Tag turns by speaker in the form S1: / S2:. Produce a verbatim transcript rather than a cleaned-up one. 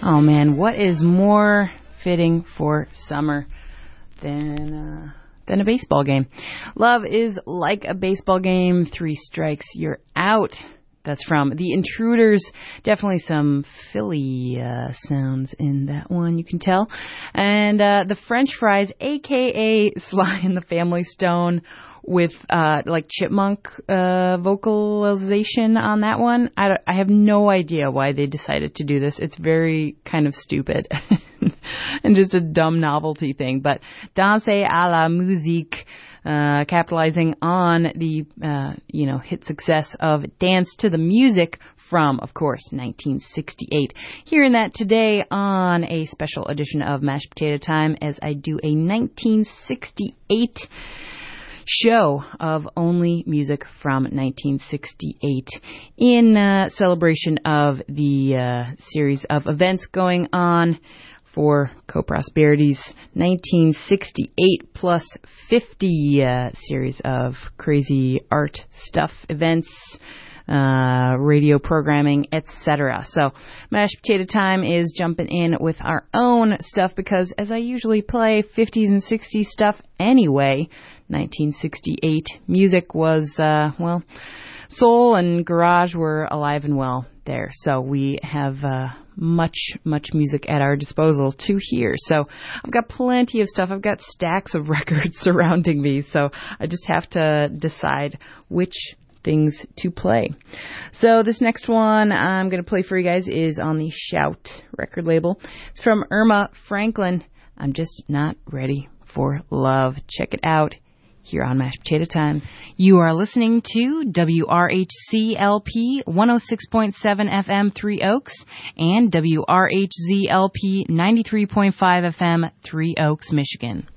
S1: Oh man, what is more fitting for summer than uh, than a baseball game? Love is like a baseball game. Three strikes, you're out. That's from The Intruders. Definitely some Philly uh, sounds in that one, you can tell. And uh, the French Fries, a k a. Sly and the Family Stone, with uh, like chipmunk uh, vocalization on that one. I, don't, I have no idea why they decided to do this. It's very kind of stupid and just a dumb novelty thing. But Danse à la musique, uh, capitalizing on the, uh, you know, hit success of Dance to the Music from, of course, nineteen sixty-eight. Hearing that today on a special edition of Mashed Potato Time as I do a nineteen sixty-eight show of only music from nineteen sixty-eight in uh, celebration of the uh, series of events going on for Co-Prosperity's nineteen sixty-eight plus fifty uh, series of crazy art stuff, events, uh, radio programming, et cetera. So Mashed Potato Time is jumping in with our own stuff because as I usually play fifties and sixties stuff anyway, nineteen sixty-eight music was, uh, well, soul and garage were alive and well there. So we have uh, much, much music at our disposal to hear. So I've got plenty of stuff. I've got stacks of records surrounding these. So I just have to decide which things to play. So this next one I'm going to play for you guys is on the Shout record label. It's from Irma Franklin. I'm Just Not Ready for Love. Check it out here on Mashed Potato Time. You are listening to W R H C L P one oh six point seven F M Three Oaks and W R H Z L P ninety-three point five F M Three Oaks, Michigan.